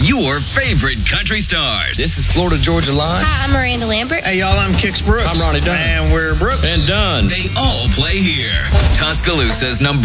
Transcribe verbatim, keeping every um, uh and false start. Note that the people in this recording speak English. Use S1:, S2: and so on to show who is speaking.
S1: your favorite country stars.
S2: This is Florida Georgia Line.
S3: Hi, I'm Miranda Lambert.
S4: Hey, y'all, I'm Kix Brooks.
S2: I'm Ronnie Dunn.
S4: And we're Brooks.
S2: And Dunn.
S1: They all play here. Tuscaloosa's number